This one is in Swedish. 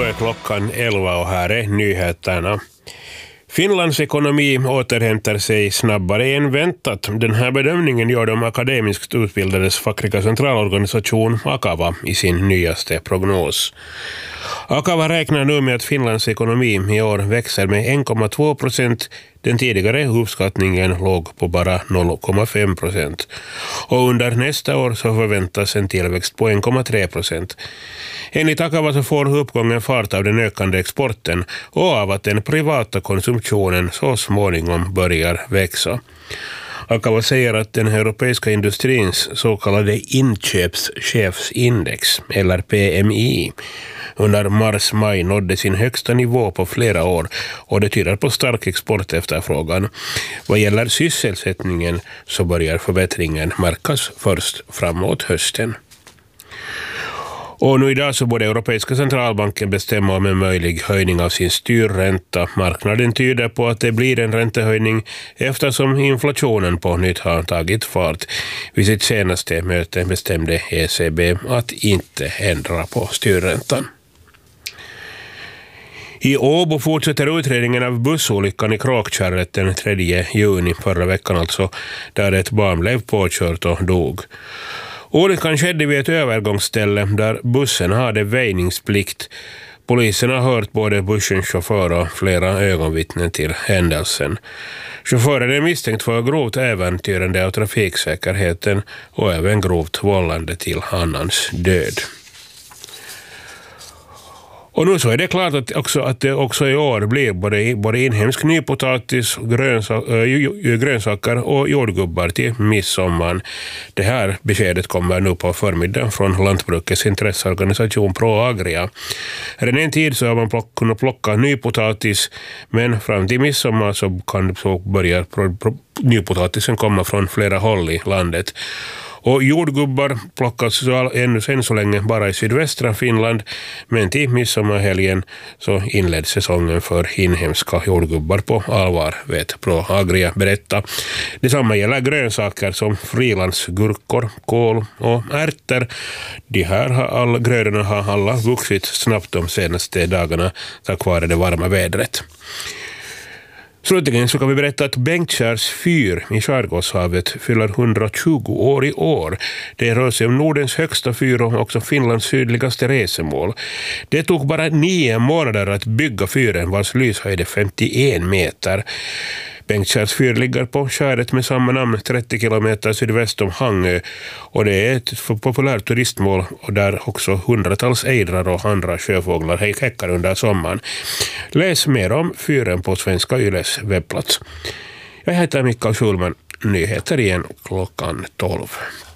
är klockan 11 och här är nyheterna. Finlands ekonomi återhämtar sig snabbare än väntat. Den här bedömningen gör de akademiskt utbildades fackliga centralorganisation Akava i sin nyaste prognos. Akava räknar nu med att Finlands ekonomi i år växer med 1,2%. Den tidigare uppskattningen låg på bara 0,5%. Och under nästa år så förväntas en tillväxt på 1,3%. Enligt Akava så får uppgången fart av den ökande exporten och av att den privata konsumtionen så småningom börjar växa. Akava säger att den europeiska industrins så kallade inköpschefsindex, eller PMI, under mars-maj nådde sin högsta nivå på flera år och det tyder på stark exportefterfrågan. Vad gäller sysselsättningen så börjar förbättringen märkas först framåt hösten. Och nu idag så borde Europeiska centralbanken bestämma om en möjlig höjning av sin styrränta. Marknaden tyder på att det blir en räntehöjning eftersom inflationen på nytt har tagit fart. Vid sitt senaste möte bestämde ECB att inte ändra på styrräntan. I Åbo fortsätter utredningen av bussolyckan i Kråkkärret den 3 juni förra veckan alltså, där ett barn blev påkört och dog. Olyckan skedde vid ett övergångsställe där bussen hade väjningsplikt. Polisen har hört både bussens chaufför och flera ögonvittnen till händelsen. Chauffören är misstänkt för grovt äventyrande av trafiksäkerheten och även grovt vållande till annans död. Och nu så är det klart att det också i år blir både inhemsk nypotatis, grönsaker och jordgubbar till midsommar. Det här beskedet kommer nu på förmiddagen från lantbrukets intresseorganisation ProAgria. Redan en tid så har man kunnat plocka nypotatis, men fram till midsommar så börjar nypotatisen komma från flera håll i landet. Och jordgubbar plockas än så länge bara i sydvästra Finland, men till midsommarhelgen så inleds säsongen för inhemska jordgubbar på allvar, vet ProAgria berätta. Detsamma gäller grönsaker som frilandsgurkor, kål och ärtor. De här grödorna har alla vuxit snabbt de senaste dagarna tack vare det varma vädret. Slutligen så kan vi berätta att Bengtskärs fyr i Skärgårdshavet fyller 120 år i år. Det rör sig om Nordens högsta fyr och också Finlands sydligaste resemål. Det tog bara 9 månader att bygga fyren vars lyshöjd är 51 meter. Bengtskärs fyr ligger på skäret med samma namn 30 kilometer sydväst om Hangö och det är ett populärt turistmål och där också hundratals ejdrar och andra sjöfåglar häckar under sommaren. Läs mer om fyren på Svenska Yles webbplats. Jag heter Mikael Schulman, nyheter igen klockan 12.